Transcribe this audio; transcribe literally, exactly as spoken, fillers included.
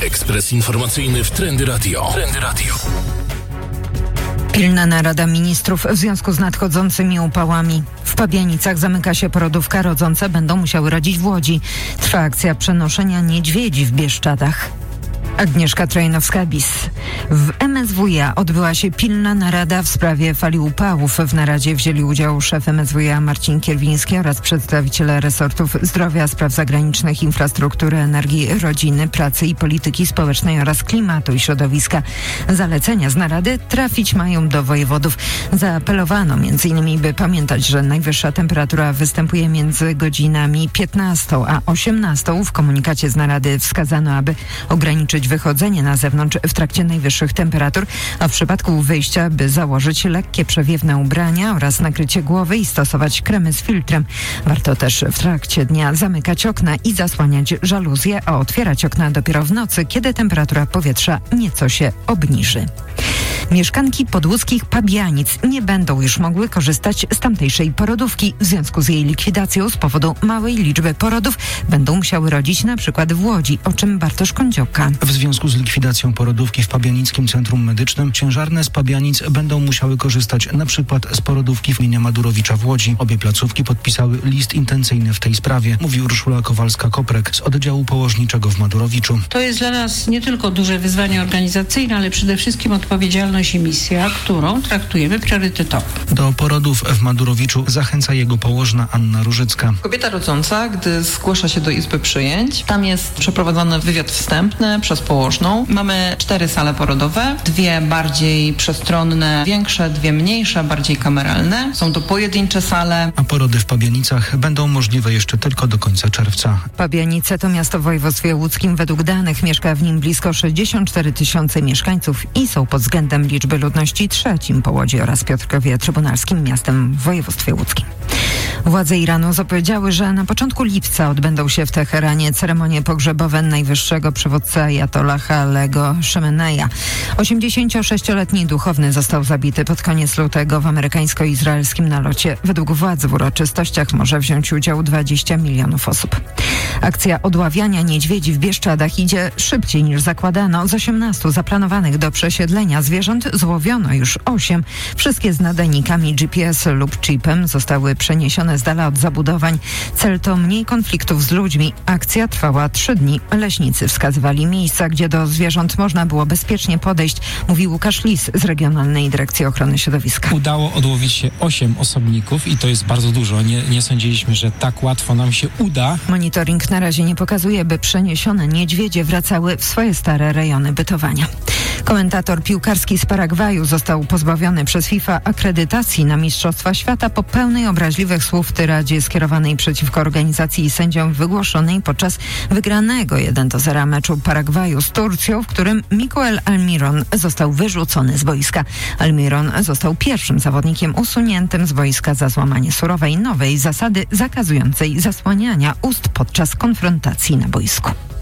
Ekspres informacyjny w Trendy Radio. Trendy Radio. Pilna narada ministrów w związku z nadchodzącymi upałami. W Pabianicach zamyka się porodówka, rodzące będą musiały rodzić w Łodzi. Trwa akcja przenoszenia niedźwiedzi w Bieszczadach. Agnieszka Trojanowska-Bis. W M S W iA odbyła się pilna narada w sprawie fali upałów. W naradzie wzięli udział szef M S W iA Marcin Kierwiński oraz przedstawiciele resortów zdrowia, spraw zagranicznych, infrastruktury, energii, rodziny, pracy i polityki społecznej oraz klimatu i środowiska. Zalecenia z narady trafić mają do wojewodów. Zaapelowano m.in., by pamiętać, że najwyższa temperatura występuje między godzinami piętnastą a osiemnastą. W komunikacie z narady wskazano, aby ograniczyć wychodzenie na zewnątrz w trakcie najwyższych temperatur, a w przypadku wyjścia, by założyć lekkie przewiewne ubrania oraz nakrycie głowy i stosować kremy z filtrem. Warto też w trakcie dnia zamykać okna i zasłaniać żaluzje, a otwierać okna dopiero w nocy, kiedy temperatura powietrza nieco się obniży. Mieszkanki podłódzkich Pabianic nie będą już mogły korzystać z tamtejszej porodówki. W związku z jej likwidacją z powodu małej liczby porodów będą musiały rodzić na przykład w Łodzi, o czym Bartosz Kądziołka. W związku z likwidacją porodówki w Pabianickim Centrum Medycznym ciężarne z Pabianic będą musiały korzystać na przykład z porodówki w imienia Madurowicza w Łodzi. Obie placówki podpisały list intencyjny w tej sprawie, mówi Urszula Kowalska-Koprek z oddziału położniczego w Madurowiczu. To jest dla nas nie tylko duże wyzwanie organizacyjne, ale przede wszystkim odpowiedzialność i misja, którą traktujemy priorytetowo. Do porodów w Madurowiczu zachęca jego położna Anna Różycka. Kobieta rodząca, gdy zgłasza się do izby przyjęć, tam jest przeprowadzony wywiad wstępny przez położną. Mamy cztery sale porodowe, dwie bardziej przestronne, większe, dwie mniejsze, bardziej kameralne. Są to pojedyncze sale. A porody w Pabianicach będą możliwe jeszcze tylko do końca czerwca. Pabianice to miasto w województwie łódzkim. Według danych mieszka w nim blisko sześćdziesiąt cztery tysiące mieszkańców i są pod względem liczby ludności trzecim po Łodzi oraz Piotrkowie Trybunalskim miastem w województwie łódzkim. Władze Iranu zapowiedziały, że na początku lipca odbędą się w Teheranie ceremonie pogrzebowe najwyższego przywódcy ajatollaha Alego Szemeneja. osiemdziesięciosześcioletni duchowny został zabity pod koniec lutego w amerykańsko-izraelskim nalocie. Według władz w uroczystościach może wziąć udział dwadzieścia milionów osób. Akcja odławiania niedźwiedzi w Bieszczadach idzie szybciej niż zakładano. Z osiemnastu zaplanowanych do przesiedlenia zwierząt złowiono już osiem. Wszystkie z nadajnikami G P S lub chipem zostały przeniesione z dala od zabudowań. Cel to mniej konfliktów z ludźmi. Akcja trwała trzy dni. Leśnicy wskazywali miejsca, gdzie do zwierząt można było bezpiecznie podejść, mówi Łukasz Lis z Regionalnej Dyrekcji Ochrony Środowiska. Udało odłowić się osiem osobników i to jest bardzo dużo. Nie, nie sądziliśmy, że tak łatwo nam się uda. Monitoring na razie nie pokazuje, by przeniesione niedźwiedzie wracały w swoje stare rejony bytowania. Komentator piłkarski z Paragwaju został pozbawiony przez FIFA akredytacji na Mistrzostwa Świata po pełnej obraźliwych słów w tyradzie skierowanej przeciwko organizacji i sędziom wygłoszonej podczas wygranego jeden do zera meczu Paragwaju z Turcją, w którym Miguel Almiron został wyrzucony z boiska. Almiron został pierwszym zawodnikiem usuniętym z boiska za złamanie surowej nowej zasady zakazującej zasłaniania ust podczas konfrontacji na boisku.